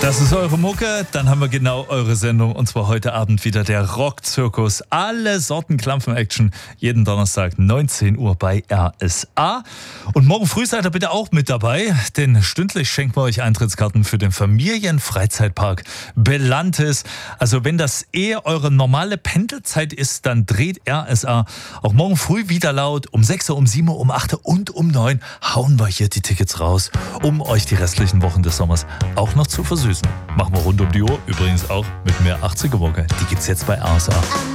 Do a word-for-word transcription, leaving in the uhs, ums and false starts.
Das ist eure Mucke, dann haben wir genau eure Sendung und zwar heute Abend wieder der Rockzirkus. Alle Sorten Klampfen-Action, jeden Donnerstag neunzehn Uhr bei R S A. Und morgen früh seid ihr bitte auch mit dabei, denn stündlich schenken wir euch Eintrittskarten für den Familienfreizeitpark Belantis. Also wenn das eher eure normale Pendelzeit ist, dann dreht R S A auch morgen früh wieder laut. Um sechs Uhr, um sieben Uhr, um acht Uhr und um neun hauen wir hier die Tickets raus, um euch die restlichen Wochen des Sommers auch noch zu versüßen. Machen wir rund um die Uhr, übrigens auch mit mehr achtziger Mucke. Die gibt's jetzt bei R S A.